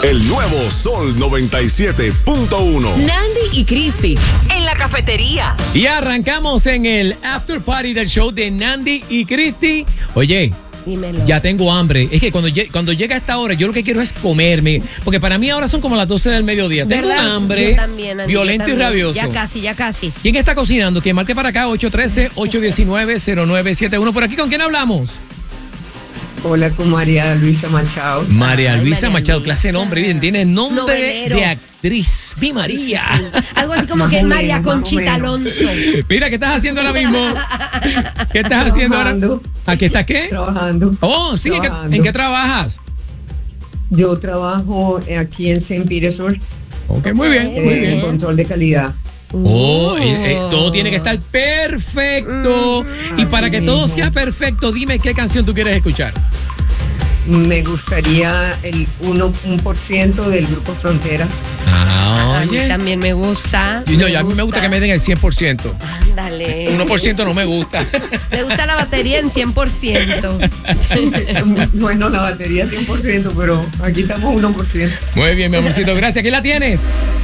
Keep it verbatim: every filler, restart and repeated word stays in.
El nuevo Sol noventa y siete punto uno. Nandy y Cristi en la cafetería. Y arrancamos en el after party del show de Nandy y Cristi. Oye, dímelo. Ya tengo hambre. Es que cuando, cuando llega esta hora, yo lo que quiero es comerme. Porque para mí ahora son como las doce del mediodía. Tengo un ¿verdad? hambre Yo también, Andy, violento yo y también. rabioso. Ya casi, ya casi. ¿Quién está cocinando? Que marque para acá, ocho uno tres, ocho uno nueve, cero nueve siete uno. Por aquí, ¿con quién hablamos? Hola, con María Luisa Machado. María Ay, Luisa María Machado, Luisa. clase de nombre, bien, tiene nombre Novelero. de actriz. Mi María. Sí, sí. Algo así como Más que o María menos, más o Conchita menos. Alonso. Mira, ¿qué estás haciendo ahora mismo? ¿Qué estás haciendo ahora? Trabajando. ¿A qué estás qué? Trabajando. Oh, sí, ¿en qué, Trabajando. en qué trabajas? Yo trabajo aquí en Saint Petersburg, Ok, muy bien, muy eh, bien. en control de calidad. Oh, eh, eh, todo tiene que estar perfecto. Y para que todo sea perfecto, dime qué canción tú quieres escuchar. Me gustaría el uno por ciento del grupo Frontera. Ah, A mí oye. también me gusta. Y no, y a mí me gusta que me den el cien por ciento. Ándale. uno por ciento no me gusta. Le gusta la batería en cien por ciento. Bueno, la batería cien por ciento, pero aquí estamos uno por ciento. Muy bien, mi amorcito. Gracias. ¿Qué la tienes?